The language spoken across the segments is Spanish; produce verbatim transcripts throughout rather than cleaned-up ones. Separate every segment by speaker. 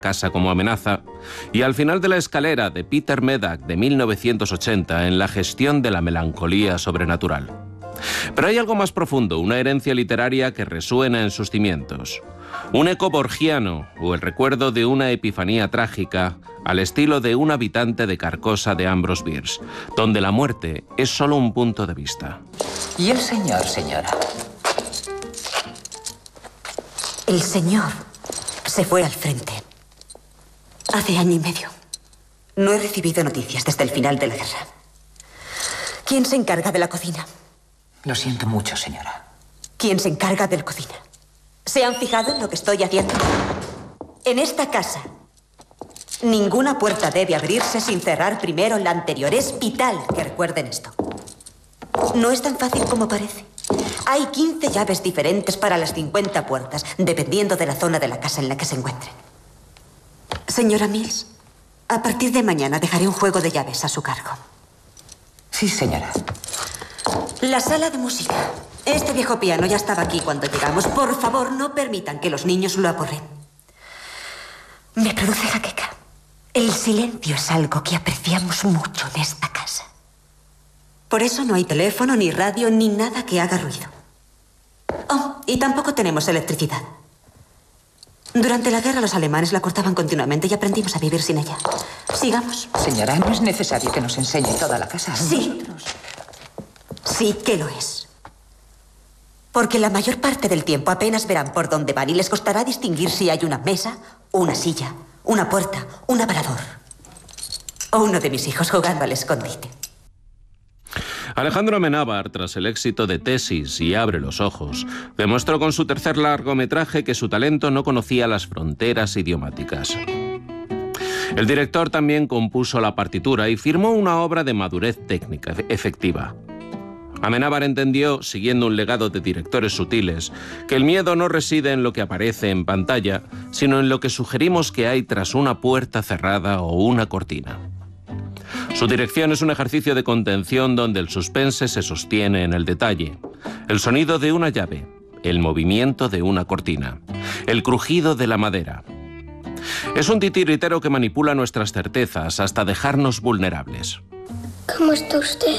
Speaker 1: casa como amenaza, y al final de La escalera de Peter Medak de mil novecientos ochenta en la gestión de la melancolía sobrenatural. Pero hay algo más profundo, una herencia literaria que resuena en sus cimientos. Un eco borgiano o el recuerdo de una epifanía trágica al estilo de Un habitante de Carcosa de Ambrose Bierce, donde la muerte es solo un punto de vista.
Speaker 2: ¿Y el señor, señora?
Speaker 3: El señor se fue al frente. Hace año y medio. No he recibido noticias desde el final de la guerra. ¿Quién se encarga de la cocina?
Speaker 2: Lo siento mucho, señora.
Speaker 3: ¿Quién se encarga de la cocina? ¿Se han fijado en lo que estoy haciendo? En esta casa, ninguna puerta debe abrirse sin cerrar primero la anterior. Es vital que recuerden esto. No es tan fácil como parece. Hay quince llaves diferentes para las cincuenta puertas, dependiendo de la zona de la casa en la que se encuentren. Señora Mills, a partir de mañana dejaré un juego de llaves a su cargo.
Speaker 2: Sí, señora.
Speaker 3: La sala de música. Este viejo piano ya estaba aquí cuando llegamos. Por favor, no permitan que los niños lo aporren. Me produce jaqueca. El silencio es algo que apreciamos mucho en esta casa. Por eso no hay teléfono, ni radio, ni nada que haga ruido. Oh, y tampoco tenemos electricidad. Durante la guerra los alemanes la cortaban continuamente y aprendimos a vivir sin ella. Sigamos.
Speaker 2: Señora, no es necesario que nos enseñe toda la casa.
Speaker 3: Sí.
Speaker 2: Nosotros.
Speaker 3: Sí que lo es. Porque la mayor parte del tiempo apenas verán por dónde van y les costará distinguir si hay una mesa, una silla, una puerta, un aparador. O uno de mis hijos jugando al escondite.
Speaker 1: Alejandro Amenábar, tras el éxito de Tesis y Abre los ojos, demostró con su tercer largometraje que su talento no conocía las fronteras idiomáticas. El director también compuso la partitura y firmó una obra de madurez técnica efectiva. Amenábar entendió, siguiendo un legado de directores sutiles, que el miedo no reside en lo que aparece en pantalla, sino en lo que sugerimos que hay tras una puerta cerrada o una cortina. Su dirección es un ejercicio de contención donde el suspense se sostiene en el detalle. El sonido de una llave, el movimiento de una cortina, el crujido de la madera. Es un titiritero que manipula nuestras certezas hasta dejarnos vulnerables.
Speaker 4: ¿Cómo está usted?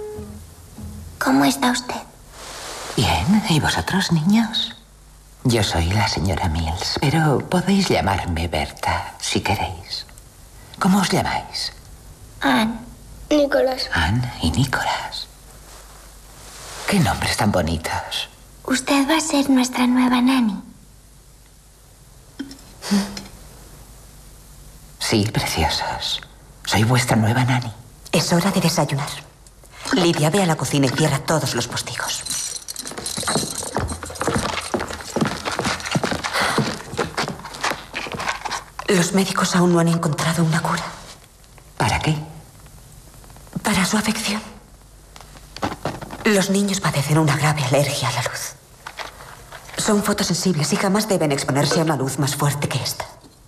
Speaker 4: ¿Cómo está usted?
Speaker 2: Bien, ¿y vosotros, niños? Yo soy la señora Mills, pero podéis llamarme Berta, si queréis. ¿Cómo os llamáis?
Speaker 4: Anne. Nicolás.
Speaker 2: Anne y Nicolás. ¿Qué nombres tan bonitos?
Speaker 4: Usted va a ser nuestra nueva nani.
Speaker 2: Sí, preciosos. Soy vuestra nueva nani.
Speaker 3: Es hora de desayunar. Lidia, ve a la cocina y cierra todos los postigos. Los médicos aún no han encontrado una cura.
Speaker 2: ¿Para qué?
Speaker 3: Para su afección. Los niños padecen una grave alergia a la luz. Son fotosensibles y jamás deben exponerse a una luz más fuerte que esta.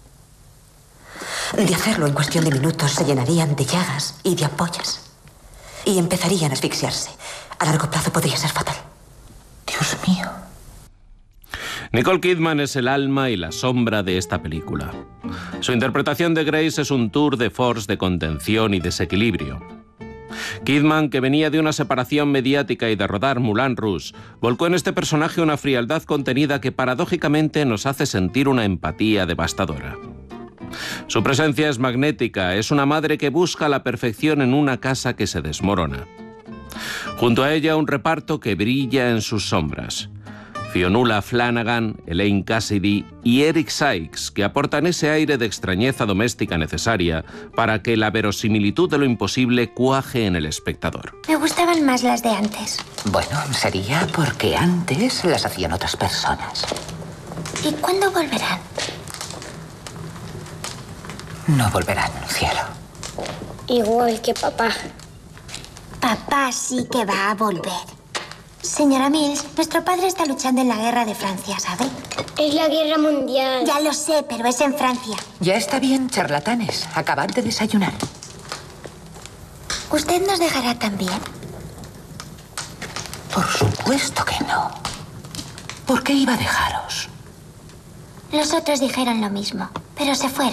Speaker 3: De hacerlo en cuestión de minutos se llenarían de llagas y de ampollas. Y empezarían a asfixiarse. A largo plazo podría ser fatal.
Speaker 2: Dios mío.
Speaker 1: Nicole Kidman es el alma y la sombra de esta película. Su interpretación de Grace es un tour de force de contención y desequilibrio. Kidman, que venía de una separación mediática y de rodar Moulin Rouge, volcó en este personaje una frialdad contenida que paradójicamente nos hace sentir una empatía devastadora. Su presencia es magnética, es una madre que busca la perfección en una casa que se desmorona. Junto a ella un reparto que brilla en sus sombras. Fionnuala Flanagan, Elaine Cassidy y Eric Sykes, que aportan ese aire de extrañeza doméstica necesaria para que la verosimilitud de lo imposible cuaje en el espectador.
Speaker 4: Me gustaban más las de antes.
Speaker 2: Bueno, sería porque antes las hacían otras personas.
Speaker 4: ¿Y cuándo volverán?
Speaker 2: No volverán, cielo.
Speaker 4: Igual que papá. Papá sí que va a volver. Señora Mills, nuestro padre está luchando en la guerra de Francia, ¿sabe?
Speaker 5: Es la guerra mundial.
Speaker 4: Ya lo sé, pero es en Francia.
Speaker 2: Ya está bien, charlatanes. Acabad de desayunar.
Speaker 4: ¿Usted nos dejará también?
Speaker 2: Por supuesto que no. ¿Por qué iba a dejaros?
Speaker 4: Los otros dijeron lo mismo, pero se fueron.